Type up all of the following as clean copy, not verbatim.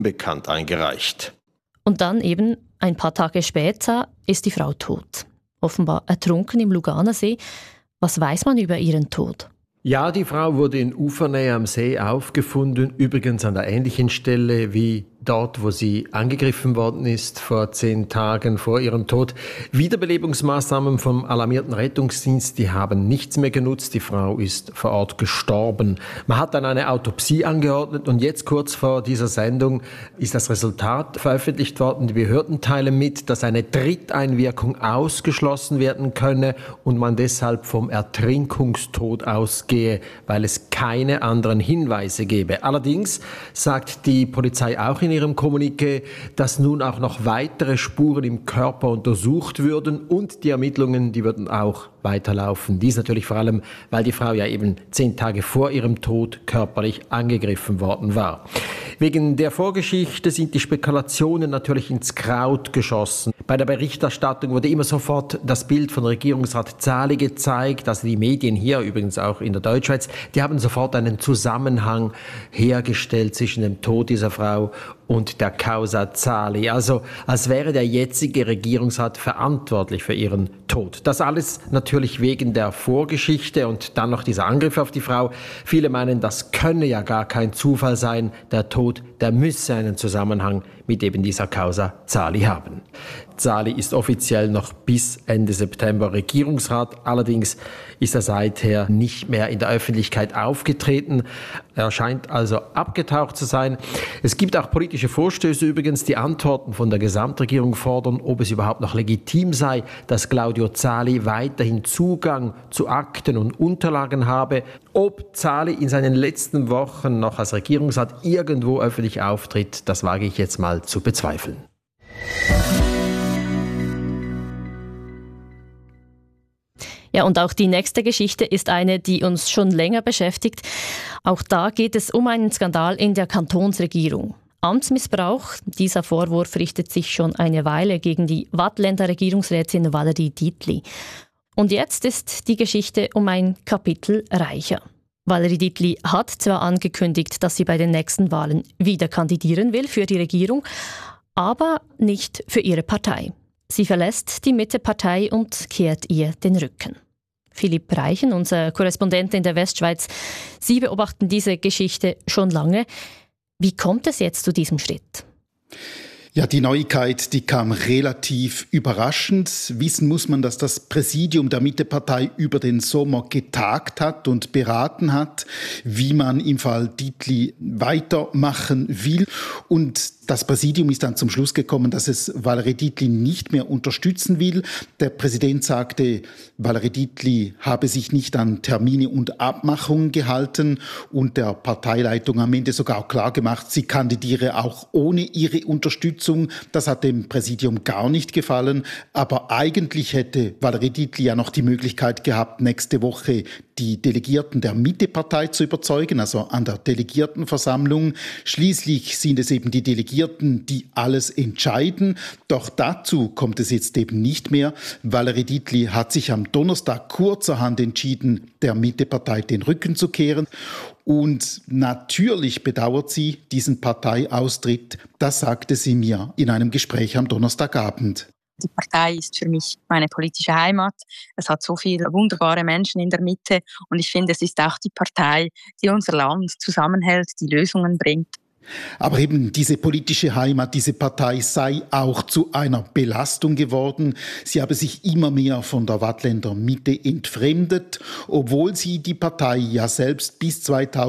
bekannt eingereicht. Und dann eben ein paar Tage später ist die Frau tot. Offenbar ertrunken im Luganersee. Was weiß man über ihren Tod? Ja, die Frau wurde in Ufernähe am See aufgefunden, übrigens an der ähnlichen Stelle wie dort, wo sie angegriffen worden ist, vor 10 Tagen vor ihrem Tod. Wiederbelebungsmaßnahmen vom alarmierten Rettungsdienst, die haben nichts mehr genutzt. Die Frau ist vor Ort gestorben. Man hat dann eine Autopsie angeordnet und jetzt kurz vor dieser Sendung ist das Resultat veröffentlicht worden. Die Behörden teilen mit, dass eine Dritteinwirkung ausgeschlossen werden könne und man deshalb vom Ertrinkungstod ausgehe, weil es keine anderen Hinweise gebe. Allerdings sagt die Polizei auch in ihrem Kommuniqué, dass nun auch noch weitere Spuren im Körper untersucht würden und die Ermittlungen, die würden auch weiterlaufen. Dies natürlich vor allem, weil die Frau ja eben 10 Tage vor ihrem Tod körperlich angegriffen worden war. Wegen der Vorgeschichte sind die Spekulationen natürlich ins Kraut geschossen. Bei der Berichterstattung wurde immer sofort das Bild von Regierungsrat Zali gezeigt, also die Medien hier, übrigens auch in der Deutschschweiz, die haben sofort einen Zusammenhang hergestellt zwischen dem Tod dieser Frau und der Causa Zali. Also als wäre der jetzige Regierungsrat verantwortlich für ihren Tod. Das alles natürlich wegen der Vorgeschichte und dann noch dieser Angriff auf die Frau. Viele meinen, das könne ja gar kein Zufall sein. Der Tod, der müsse einen Zusammenhang mit eben dieser Causa Zali haben. Zali ist offiziell noch bis Ende September Regierungsrat. Allerdings ist er seither nicht mehr in der Öffentlichkeit aufgetreten. Er scheint also abgetaucht zu sein. Es gibt auch politische Vorstöße übrigens, die Antworten von der Gesamtregierung fordern, ob es überhaupt noch legitim sei, dass Claudio Zali weiterhin Zugang zu Akten und Unterlagen habe. Ob Zali in seinen letzten Wochen noch als Regierungsrat irgendwo öffentlich auftritt, das wage ich jetzt mal zu bezweifeln. Ja, und auch die nächste Geschichte ist eine, die uns schon länger beschäftigt. Auch da geht es um einen Skandal in der Kantonsregierung. Amtsmissbrauch, dieser Vorwurf richtet sich schon eine Weile gegen die Waadtländer Regierungsrätin Valerie Dietli. Und jetzt ist die Geschichte um ein Kapitel reicher. Valerie Dietli hat zwar angekündigt, dass sie bei den nächsten Wahlen wieder kandidieren will für die Regierung, aber nicht für ihre Partei. Sie verlässt die Mittepartei und kehrt ihr den Rücken. Philipp Reichen, unser Korrespondent in der Westschweiz, Sie beobachten diese Geschichte schon lange. Wie kommt es jetzt zu diesem Schritt? Ja, die Neuigkeit, die kam relativ überraschend. Wissen muss man, dass das Präsidium der Mittepartei über den Sommer getagt hat und beraten hat, wie man im Fall Dietli weitermachen will. Und das Präsidium ist dann zum Schluss gekommen, dass es Valerie Dietli nicht mehr unterstützen will. Der Präsident sagte, Valerie Dietli habe sich nicht an Termine und Abmachungen gehalten und der Parteileitung am Ende sogar auch klargemacht, sie kandidiere auch ohne ihre Unterstützung. Das hat dem Präsidium gar nicht gefallen. Aber eigentlich hätte Valerie Dietli ja noch die Möglichkeit gehabt, nächste Woche die Delegierten der Mittepartei zu überzeugen, also an der Delegiertenversammlung. Schließlich sind es eben die Delegierten, die alles entscheiden. Doch dazu kommt es jetzt eben nicht mehr. Valerie Dietli hat sich am Donnerstag kurzerhand entschieden, der Mittepartei den Rücken zu kehren. Und natürlich bedauert sie diesen Parteiaustritt. Das sagte sie mir in einem Gespräch am Donnerstagabend. Die Partei ist für mich meine politische Heimat. Es hat so viele wunderbare Menschen in der Mitte. Und ich finde, es ist auch die Partei, die unser Land zusammenhält, die Lösungen bringt. Aber eben diese politische Heimat, diese Partei sei auch zu einer Belastung geworden. Sie habe sich immer mehr von der Waadtländer Mitte entfremdet, obwohl sie die Partei ja selbst bis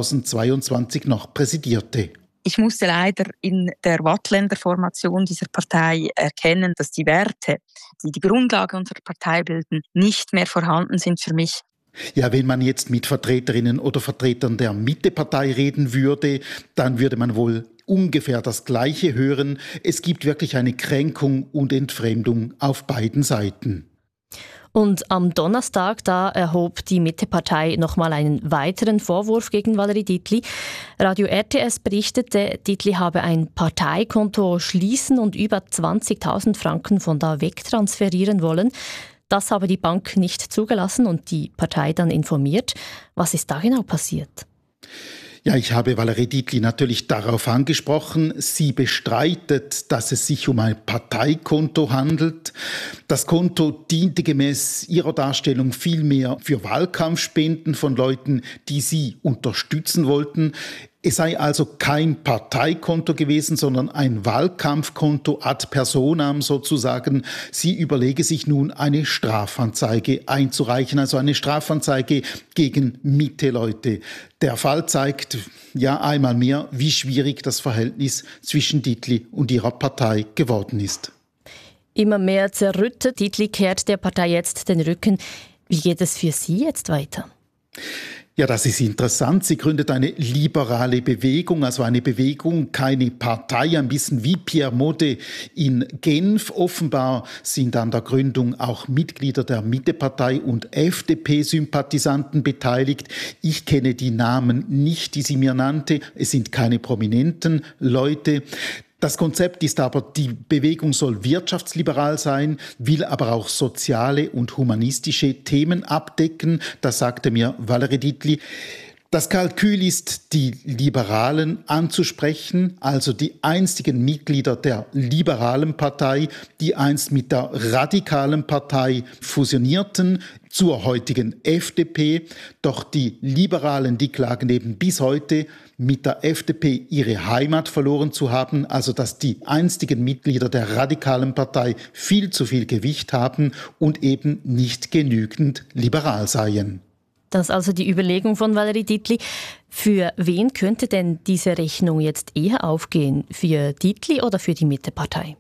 2022 noch präsidierte. Ich musste leider in der Waadtländer Formation dieser Partei erkennen, dass die Werte, die die Grundlage unserer Partei bilden, nicht mehr vorhanden sind für mich. Ja, wenn man jetzt mit Vertreterinnen oder Vertretern der Mittepartei reden würde, dann würde man wohl ungefähr das Gleiche hören. Es gibt wirklich eine Kränkung und Entfremdung auf beiden Seiten. Und am Donnerstag, da erhob die Mittepartei nochmal einen weiteren Vorwurf gegen Valerie Dietli. Radio RTS berichtete, Dietli habe ein Parteikonto schließen und über 20.000 Franken von da wegtransferieren wollen. Das habe die Bank nicht zugelassen und die Partei dann informiert. Was ist da genau passiert? Ja, ich habe Valérie Dietli natürlich darauf angesprochen. Sie bestreitet, dass es sich um ein Parteikonto handelt. Das Konto diente gemäß ihrer Darstellung vielmehr für Wahlkampfspenden von Leuten, die sie unterstützen wollten. Es sei also kein Parteikonto gewesen, sondern ein Wahlkampfkonto ad personam sozusagen. Sie überlege sich nun, eine Strafanzeige einzureichen, also eine Strafanzeige gegen Mitte-Leute. Der Fall zeigt ja einmal mehr, wie schwierig das Verhältnis zwischen Dietli und ihrer Partei geworden ist. Immer mehr zerrüttet. Dietli kehrt der Partei jetzt den Rücken. Wie geht es für Sie jetzt weiter? Ja, das ist interessant. Sie gründet eine liberale Bewegung, also eine Bewegung, keine Partei, ein bisschen wie Pierre Mode in Genf. Offenbar sind an der Gründung auch Mitglieder der Mittepartei und FDP-Sympathisanten beteiligt. Ich kenne die Namen nicht, die sie mir nannte. Es sind keine prominenten Leute. Das Konzept ist aber, die Bewegung soll wirtschaftsliberal sein, will aber auch soziale und humanistische Themen abdecken. Das sagte mir Valérie Dietli. Das Kalkül ist, die Liberalen anzusprechen, also die einstigen Mitglieder der liberalen Partei, die einst mit der radikalen Partei fusionierten, zur heutigen FDP. Doch die Liberalen, die klagen eben bis heute, mit der FDP ihre Heimat verloren zu haben, also dass die einstigen Mitglieder der radikalen Partei viel zu viel Gewicht haben und eben nicht genügend liberal seien. Das ist also die Überlegung von Valérie Dietli. Für wen könnte denn diese Rechnung jetzt eher aufgehen? Für Dietli oder für die Mittepartei?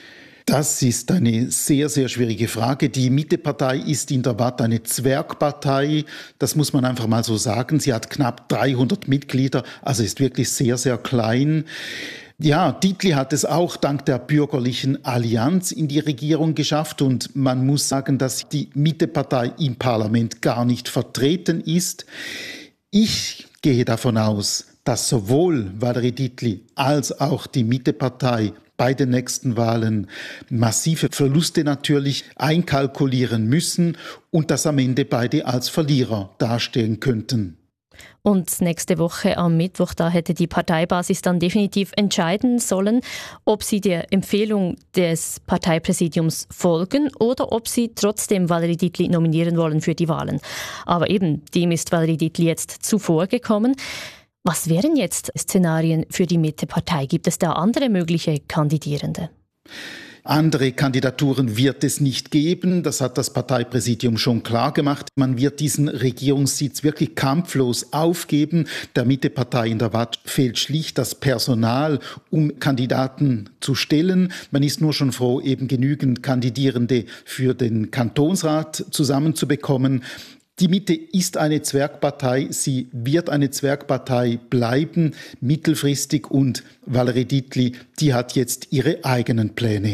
Das ist eine sehr, sehr schwierige Frage. Die Mittepartei ist in der Watt eine Zwergpartei. Das muss man einfach mal so sagen. Sie hat knapp 300 Mitglieder, also ist wirklich sehr, sehr klein. Ja, Dietli hat es auch dank der bürgerlichen Allianz in die Regierung geschafft und man muss sagen, dass die Mittepartei im Parlament gar nicht vertreten ist. Ich gehe davon aus, dass sowohl Valérie Dietli als auch die Mittepartei bei den nächsten Wahlen massive Verluste natürlich einkalkulieren müssen und dass am Ende beide als Verlierer dastehen könnten. Und nächste Woche am Mittwoch, da hätte die Parteibasis dann definitiv entscheiden sollen, ob sie der Empfehlung des Parteipräsidiums folgen oder ob sie trotzdem Valérie Dietli nominieren wollen für die Wahlen. Aber eben, dem ist Valérie Dietli jetzt zuvor gekommen. Was wären jetzt Szenarien für die Mittepartei? Gibt es da andere mögliche Kandidierende? Andere Kandidaturen wird es nicht geben. Das hat das Parteipräsidium schon klar gemacht. Man wird diesen Regierungssitz wirklich kampflos aufgeben. Der Mittepartei in der Watt fehlt schlicht das Personal, um Kandidaten zu stellen. Man ist nur schon froh, eben genügend Kandidierende für den Kantonsrat zusammenzubekommen. Die Mitte ist eine Zwergpartei, sie wird eine Zwergpartei bleiben, mittelfristig, und Valérie Dietli, die hat jetzt ihre eigenen Pläne.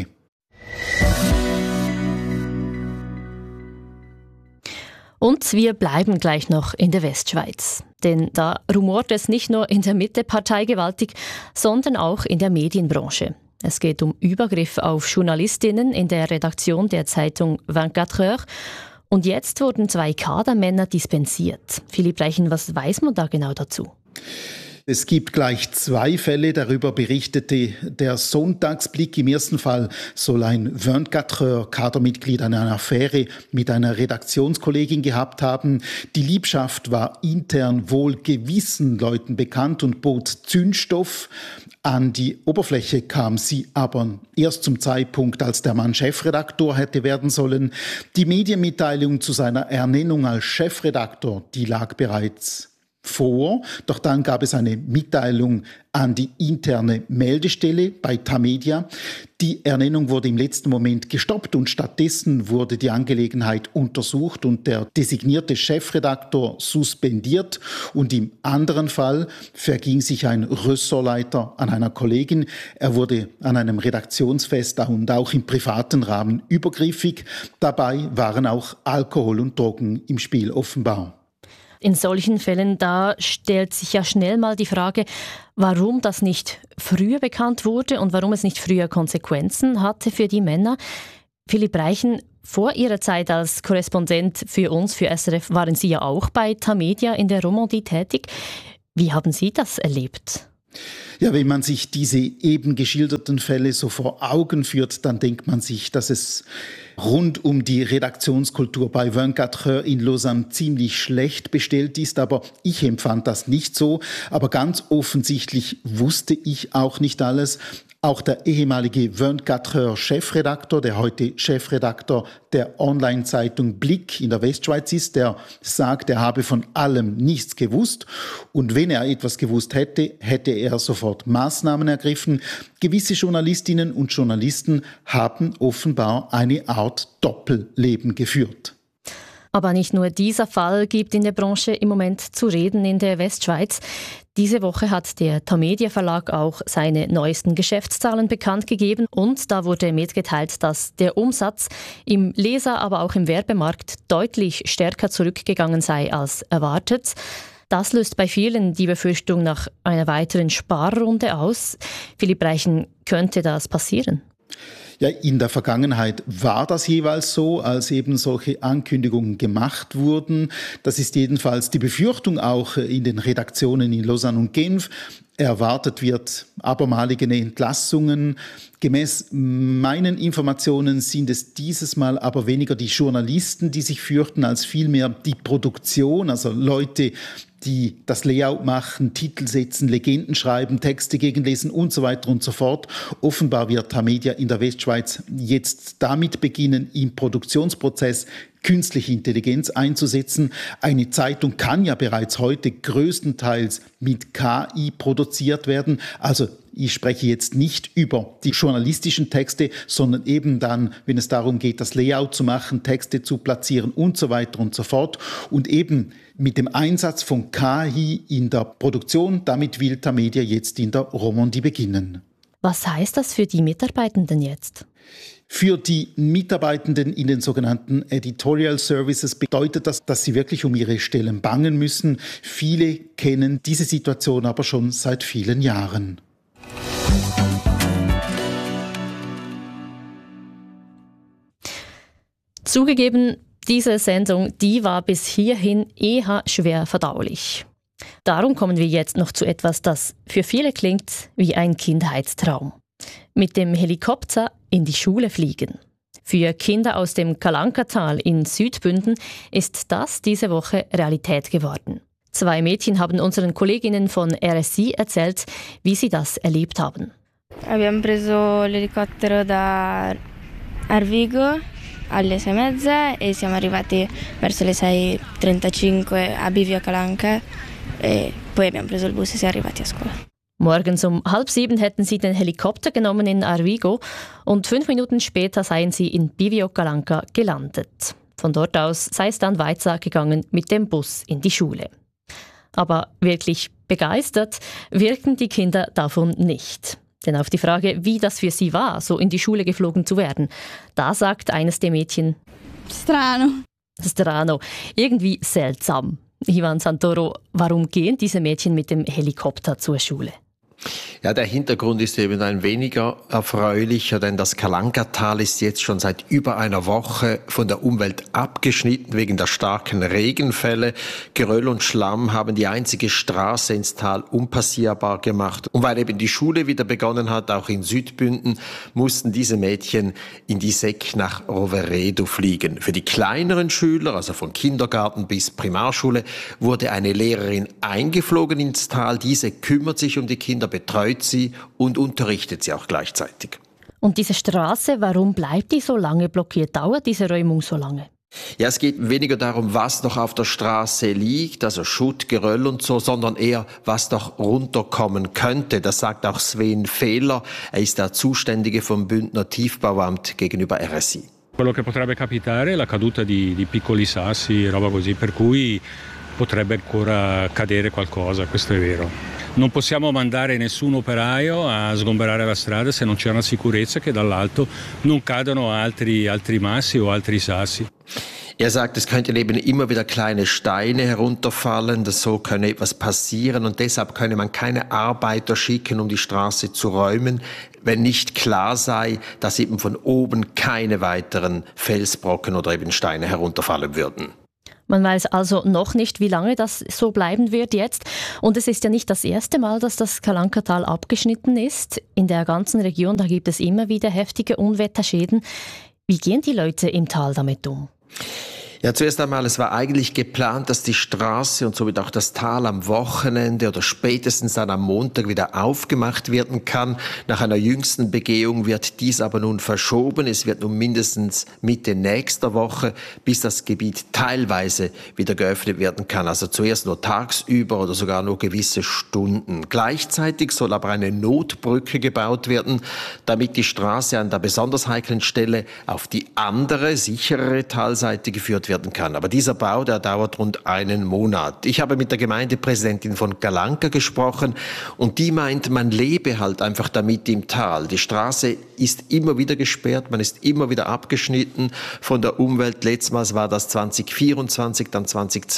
Und wir bleiben gleich noch in der Westschweiz. Denn da rumort es nicht nur in der Mittepartei gewaltig, sondern auch in der Medienbranche. Es geht um Übergriffe auf Journalistinnen in der Redaktion der Zeitung 24 Heures. Und jetzt wurden 2 Kadermänner dispensiert. Philipp Reichen, was weiß man da genau dazu? Es gibt gleich 2 Fälle, darüber berichtete der Sonntagsblick. Im ersten Fall soll ein 24 Heures Kadermitglied eine Affäre mit einer Redaktionskollegin gehabt haben. Die Liebschaft war intern wohl gewissen Leuten bekannt und bot Zündstoff. An die Oberfläche kam sie aber erst zum Zeitpunkt, als der Mann Chefredaktor hätte werden sollen. Die Medienmitteilung zu seiner Ernennung als Chefredaktor, die lag bereits vor, doch dann gab es eine Mitteilung an die interne Meldestelle bei Tamedia. Die Ernennung wurde im letzten Moment gestoppt und stattdessen wurde die Angelegenheit untersucht und der designierte Chefredaktor suspendiert. Und im anderen Fall verging sich ein Ressortleiter an einer Kollegin. Er wurde an einem Redaktionsfest und auch im privaten Rahmen übergriffig. Dabei waren auch Alkohol und Drogen im Spiel offenbar. In solchen Fällen, da stellt sich ja schnell mal die Frage, warum das nicht früher bekannt wurde und warum es nicht früher Konsequenzen hatte für die Männer. Philipp Reichen, vor Ihrer Zeit als Korrespondent für uns, für SRF, waren Sie ja auch bei Tamedia in der Romandie tätig. Wie haben Sie das erlebt? Ja, wenn man sich diese eben geschilderten Fälle so vor Augen führt, dann denkt man sich, dass es rund um die Redaktionskultur bei 24 Heures in Lausanne ziemlich schlecht bestellt ist. Aber ich empfand das nicht so. Aber ganz offensichtlich wusste ich auch nicht alles. Auch der ehemalige 24 Heures Chefredaktor, der heute Chefredaktor der Online-Zeitung Blick in der Westschweiz ist, der sagt, er habe von allem nichts gewusst. Und wenn er etwas gewusst hätte, hätte er sofort Maßnahmen ergriffen. Gewisse Journalistinnen und Journalisten haben offenbar eine Art Doppelleben geführt. Aber nicht nur dieser Fall gibt in der Branche im Moment zu reden in der Westschweiz. Diese Woche hat der Tamedia Verlag auch seine neuesten Geschäftszahlen bekannt gegeben und da wurde mitgeteilt, dass der Umsatz im Leser-, aber auch im Werbemarkt deutlich stärker zurückgegangen sei als erwartet. Das löst bei vielen die Befürchtung nach einer weiteren Sparrunde aus. Philipp Reichen, könnte das passieren? Ja, in der Vergangenheit war das jeweils so, als eben solche Ankündigungen gemacht wurden. Das ist jedenfalls die Befürchtung auch in den Redaktionen in Lausanne und Genf. Erwartet wird abermalige Entlassungen. Gemäß meinen Informationen sind es dieses Mal aber weniger die Journalisten, die sich fürchten, als vielmehr die Produktion, also Leute, die das Layout machen, Titel setzen, Legenden schreiben, Texte gegenlesen und so weiter und so fort. Offenbar wird Tamedia in der Westschweiz jetzt damit beginnen, im Produktionsprozess künstliche Intelligenz einzusetzen. Eine Zeitung kann ja bereits heute größtenteils mit KI produziert werden. Also ich spreche jetzt nicht über die journalistischen Texte, sondern eben dann, wenn es darum geht, das Layout zu machen, Texte zu platzieren und so weiter und so fort. Und eben mit dem Einsatz von KI in der Produktion, damit will Tamedia jetzt in der Romandie beginnen. Was heißt das für die Mitarbeitenden jetzt? Für die Mitarbeitenden in den sogenannten Editorial Services bedeutet das, dass sie wirklich um ihre Stellen bangen müssen. Viele kennen diese Situation aber schon seit vielen Jahren. Zugegeben, diese Sendung, die war bis hierhin eher schwer verdaulich. Darum kommen wir jetzt noch zu etwas, das für viele klingt wie ein Kindheitstraum. Mit dem Helikopter in die Schule fliegen. Für Kinder aus dem Kalankatal in Südbünden ist das diese Woche Realität geworden. 2 Mädchen haben unseren Kolleginnen von RSI erzählt, wie sie das erlebt haben. Abbiamo preso l'elicottero da Arvigo alle 6:30 e siamo arrivati verso le 6:35 a Bivio Calanca e poi abbiamo preso il bus e siamo arrivati a scuola. Morgens um 6:30 hätten sie den Helikopter genommen in Arvigo und 5 Minuten später seien sie in Bivio Calanca gelandet. Von dort aus sei es dann weitergegangen mit dem Bus in die Schule. Aber wirklich begeistert wirkten die Kinder davon nicht. Denn auf die Frage, wie das für sie war, so in die Schule geflogen zu werden, da sagt eines der Mädchen: Strano, irgendwie seltsam. Ivan Santoro, warum gehen diese Mädchen mit dem Helikopter zur Schule? Ja, der Hintergrund ist eben ein weniger erfreulicher, denn das Kalankatal ist jetzt schon seit über einer Woche von der Umwelt abgeschnitten wegen der starken Regenfälle. Geröll und Schlamm haben die einzige Straße ins Tal unpassierbar gemacht. Und weil eben die Schule wieder begonnen hat, auch in Südbünden, mussten diese Mädchen in die Sek nach Roveredo fliegen. Für die kleineren Schüler, also von Kindergarten bis Primarschule, wurde eine Lehrerin eingeflogen ins Tal. Diese kümmert sich um die Kinder, betreut sie und unterrichtet sie auch gleichzeitig. Und diese Straße, warum bleibt die so lange blockiert? Dauert diese Räumung so lange? Ja, es geht weniger darum, was noch auf der Straße liegt, also Schutt, Geröll und so, sondern eher, was noch runterkommen könnte. Das sagt auch Sven Fehler. Er ist der Zuständige vom Bündner Tiefbauamt gegenüber RSI. Quello che potrebbe capitare è la caduta di piccoli sassi, roba così, per cui potrebbe ancora cadere qualcosa, questo è vero. Non possiamo mandare nessun operaio a sgomberare la strada se non c'è una sicurezza che dall'alto non cadano altri massi o altri sassi. Er sagt, es könnten eben immer wieder kleine Steine herunterfallen, so könne etwas passieren und deshalb könne man keine Arbeiter schicken, um die Straße zu räumen, wenn nicht klar sei, dass eben von oben keine weiteren Felsbrocken oder eben Steine herunterfallen würden. Man weiß also noch nicht, wie lange das so bleiben wird jetzt. Und es ist ja nicht das erste Mal, dass das Kalankatal abgeschnitten ist. In der ganzen Region, da gibt es immer wieder heftige Unwetterschäden. Wie gehen die Leute im Tal damit um? Ja, zuerst einmal, es war eigentlich geplant, dass die Straße und somit auch das Tal am Wochenende oder spätestens dann am Montag wieder aufgemacht werden kann. Nach einer jüngsten Begehung wird dies aber nun verschoben. Es wird nun mindestens Mitte nächster Woche, bis das Gebiet teilweise wieder geöffnet werden kann. Also zuerst nur tagsüber oder sogar nur gewisse Stunden. Gleichzeitig soll aber eine Notbrücke gebaut werden, damit die Straße an der besonders heiklen Stelle auf die andere, sicherere Talseite geführt werden kann. Aber dieser Bau, der dauert rund einen Monat. Ich habe mit der Gemeindepräsidentin von Calanca gesprochen und die meint, man lebe halt einfach damit im Tal. Die Straße ist immer wieder gesperrt, man ist immer wieder abgeschnitten von der Umwelt. Letztmals war das 2024, dann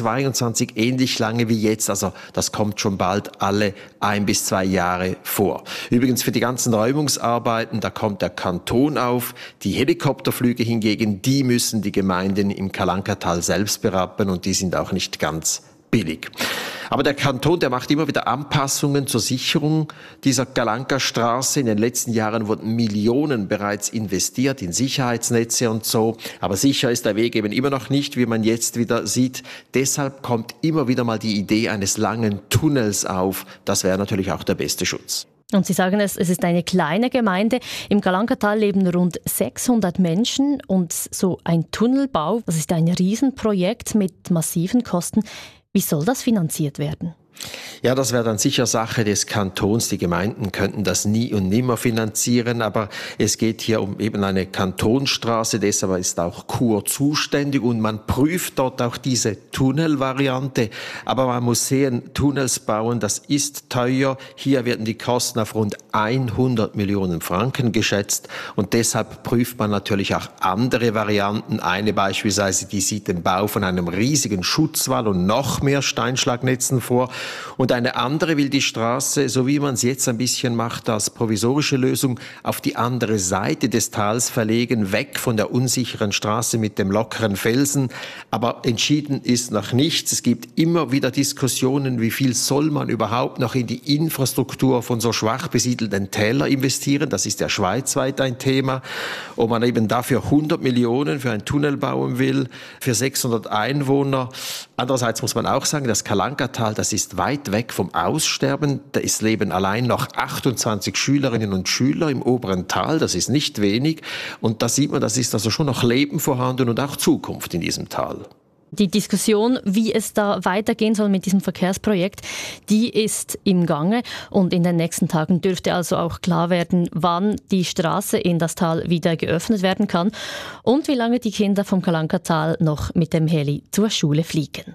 2022, ähnlich lange wie jetzt. Also das kommt schon bald alle 1 bis 2 Jahre vor. Übrigens für die ganzen Räumungsarbeiten, da kommt der Kanton auf. Die Helikopterflüge hingegen, die müssen die Gemeinden im Calancatal selbst berappen und die sind auch nicht ganz billig. Aber der Kanton, der macht immer wieder Anpassungen zur Sicherung dieser Calanca-Straße. In den letzten Jahren wurden Millionen bereits investiert in Sicherheitsnetze und so. Aber sicher ist der Weg eben immer noch nicht, wie man jetzt wieder sieht. Deshalb kommt immer wieder mal die Idee eines langen Tunnels auf. Das wäre natürlich auch der beste Schutz. Und Sie sagen es ist eine kleine Gemeinde. Im Calancatal leben rund 600 Menschen und so ein Tunnelbau, das ist ein Riesenprojekt mit massiven Kosten. Wie soll das finanziert werden? Ja, das wäre dann sicher Sache des Kantons. Die Gemeinden könnten das nie und nimmer finanzieren, aber es geht hier um eben eine Kantonsstraße, deshalb ist auch Chur zuständig und man prüft dort auch diese Tunnelvariante. Aber man muss sehen, Tunnels bauen, das ist teuer. Hier werden die Kosten auf rund 100 Millionen Franken geschätzt und deshalb prüft man natürlich auch andere Varianten. Eine beispielsweise, die sieht den Bau von einem riesigen Schutzwall und noch mehr Steinschlagnetzen vor. Und eine andere will die Straße, so wie man es jetzt ein bisschen macht, als provisorische Lösung auf die andere Seite des Tals verlegen, weg von der unsicheren Straße mit dem lockeren Felsen. Aber entschieden ist noch nichts. Es gibt immer wieder Diskussionen, wie viel soll man überhaupt noch in die Infrastruktur von so schwach besiedelten Tälern investieren. Das ist ja schweizweit ein Thema. Ob man eben dafür 100 Millionen für einen Tunnel bauen will, für 600 Einwohner. Andererseits muss man auch sagen, das Calancatal, das ist weit weg vom Aussterben. Es leben allein noch 28 Schülerinnen und Schüler im oberen Tal. Das ist nicht wenig. Und da sieht man, das ist also schon noch Leben vorhanden und auch Zukunft in diesem Tal. Die Diskussion, wie es da weitergehen soll mit diesem Verkehrsprojekt, die ist im Gange. Und in den nächsten Tagen dürfte also auch klar werden, wann die Straße in das Tal wieder geöffnet werden kann und wie lange die Kinder vom Calancatal noch mit dem Heli zur Schule fliegen.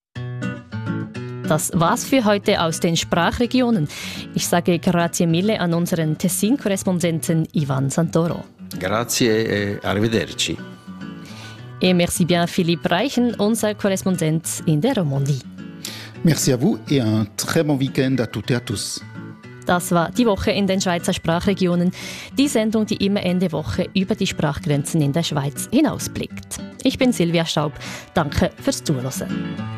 Das war's für heute aus den Sprachregionen. Ich sage grazie mille an unseren Tessin-Korrespondenten Ivan Santoro. Grazie e arrivederci. Et merci bien Philippe Reichen, unser Korrespondent in der Romandie. Merci à vous et un très bon week-end à toutes et à tous. Das war die Woche in den Schweizer Sprachregionen. Die Sendung, die immer Ende Woche über die Sprachgrenzen in der Schweiz hinausblickt. Ich bin Silvia Staub. Danke fürs Zuhören.